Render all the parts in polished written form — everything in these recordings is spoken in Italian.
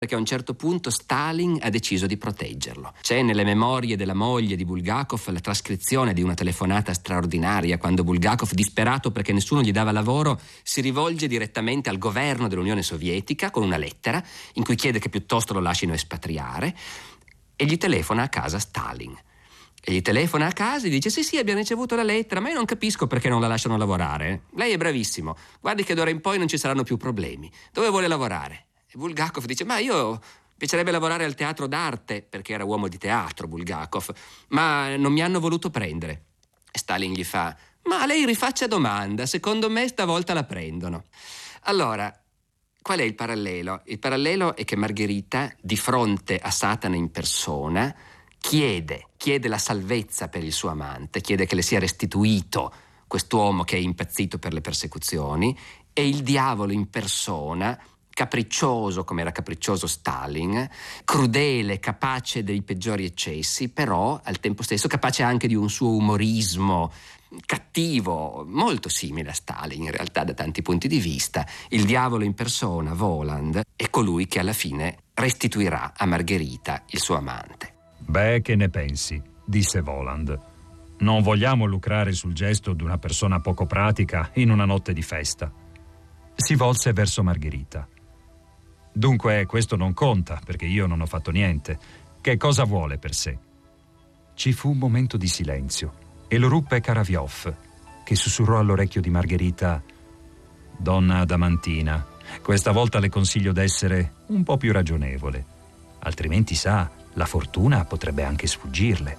perché a un certo punto Stalin ha deciso di proteggerlo. C'è nelle memorie della moglie di Bulgakov la trascrizione di una telefonata straordinaria, quando Bulgakov, disperato perché nessuno gli dava lavoro, si rivolge direttamente al governo dell'Unione Sovietica con una lettera in cui chiede che piuttosto lo lascino espatriare, e gli telefona a casa Stalin. E gli telefona a casa e dice: sì, abbiamo ricevuto la lettera, ma io non capisco perché non la lasciano lavorare. Lei è bravissimo, guardi che d'ora in poi non ci saranno più problemi. Dove vuole lavorare? E Bulgakov dice: ma io piacerebbe lavorare al teatro d'arte, perché era uomo di teatro Bulgakov, ma non mi hanno voluto prendere. E Stalin gli fa: ma lei rifaccia domanda, secondo me stavolta la prendono. Allora, qual è il parallelo? Il parallelo è che Margherita, di fronte a Satana in persona, chiede la salvezza per il suo amante, chiede che le sia restituito quest'uomo che è impazzito per le persecuzioni, e il diavolo in persona, capriccioso come era capriccioso Stalin, crudele, capace dei peggiori eccessi, però al tempo stesso capace anche di un suo umorismo cattivo, molto simile a Stalin in realtà da tanti punti di vista. Il diavolo in persona, Voland, è colui che alla fine restituirà a Margherita il suo amante. Beh, che ne pensi? Disse Voland. Non vogliamo lucrare sul gesto di una persona poco pratica in una notte di festa. Si volse verso Margherita. Dunque questo non conta, perché io non ho fatto niente. Che cosa vuole per sé? Ci fu un momento di silenzio e lo ruppe Karaviov, che sussurrò all'orecchio di Margherita: Donna adamantina, questa volta le consiglio d'essere un po' più ragionevole, altrimenti sa, la fortuna potrebbe anche sfuggirle.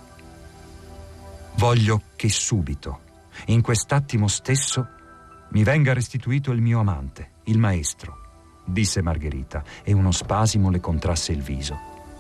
Voglio che subito, in quest'attimo stesso, mi venga restituito il mio amante, il maestro, disse Margherita, e uno spasimo le contrasse il viso.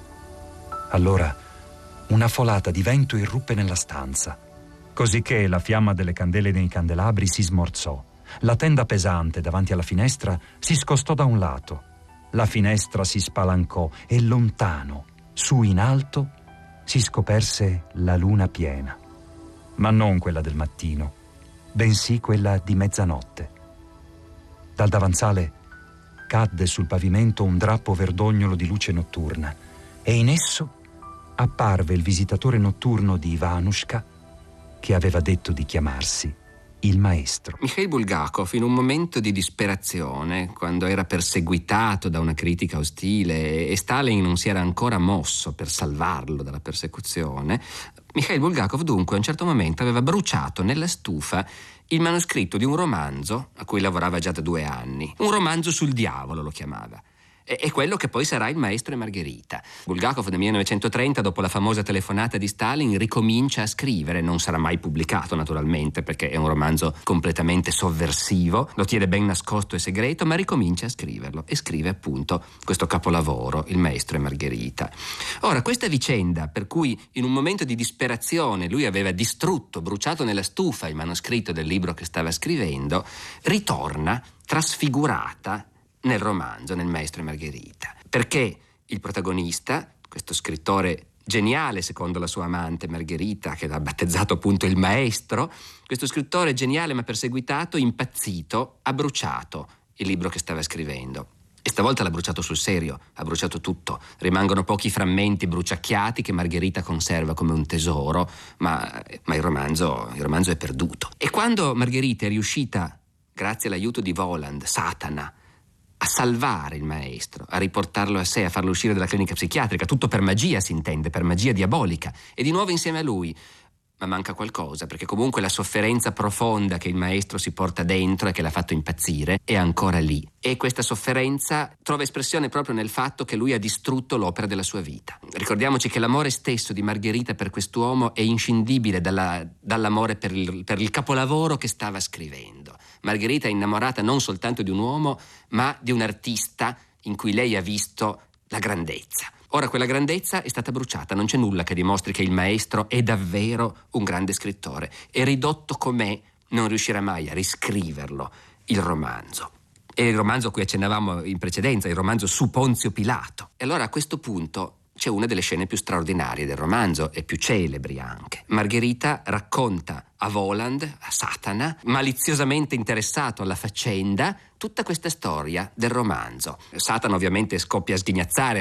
Allora una folata di vento irruppe nella stanza, cosicché la fiamma delle candele nei candelabri si smorzò. La tenda pesante davanti alla finestra si scostò da un lato, la finestra si spalancò e lontano, su in alto, si scoperse la luna piena, ma non quella del mattino, bensì quella di mezzanotte. Dal davanzale cadde sul pavimento un drappo verdognolo di luce notturna e in esso apparve il visitatore notturno di Ivanushka, che aveva detto di chiamarsi il maestro. Mikhail Bulgakov, in un momento di disperazione, quando era perseguitato da una critica ostile e Stalin non si era ancora mosso per salvarlo dalla persecuzione, Mikhail Bulgakov dunque a un certo momento aveva bruciato nella stufa il manoscritto di un romanzo a cui lavorava già da 2 anni. Un romanzo sul diavolo lo chiamava. È quello che poi sarà Il maestro e Margherita. Bulgakov nel 1930, dopo la famosa telefonata di Stalin, ricomincia a scrivere. Non sarà mai pubblicato naturalmente, perché è un romanzo completamente sovversivo, lo tiene ben nascosto e segreto, ma ricomincia a scriverlo e scrive appunto questo capolavoro, Il maestro e Margherita. Ora, questa vicenda per cui in un momento di disperazione lui aveva distrutto, bruciato nella stufa il manoscritto del libro che stava scrivendo, ritorna trasfigurata nel romanzo, nel maestro e Margherita, perché il protagonista, questo scrittore geniale secondo la sua amante Margherita, che l'ha battezzato appunto il maestro, questo scrittore geniale ma perseguitato, impazzito, ha bruciato il libro che stava scrivendo. E stavolta l'ha bruciato sul serio, ha bruciato tutto. Rimangono pochi frammenti bruciacchiati che Margherita conserva come un tesoro, ma il romanzo è perduto. E quando Margherita è riuscita, grazie all'aiuto di Voland, Satana, a salvare il maestro, a riportarlo a sé, a farlo uscire dalla clinica psichiatrica, tutto per magia si intende, per magia diabolica, e di nuovo insieme a lui. Ma manca qualcosa, perché comunque la sofferenza profonda che il maestro si porta dentro e che l'ha fatto impazzire è ancora lì. E questa sofferenza trova espressione proprio nel fatto che lui ha distrutto l'opera della sua vita. Ricordiamoci che l'amore stesso di Margherita per quest'uomo è inscindibile dall'amore per il capolavoro che stava scrivendo. Margherita è innamorata non soltanto di un uomo, ma di un artista in cui lei ha visto la grandezza. Ora quella grandezza è stata bruciata, non c'è nulla che dimostri che il maestro è davvero un grande scrittore. E ridotto com'è, non riuscirà mai a riscriverlo il romanzo. È il romanzo a cui accennavamo in precedenza, il romanzo su Ponzio Pilato. E allora a questo punto c'è una delle scene più straordinarie del romanzo e più celebri anche. Margherita racconta a Voland, a Satana, maliziosamente interessato alla faccenda, tutta questa storia del romanzo. Satana ovviamente scoppia a sghignazzare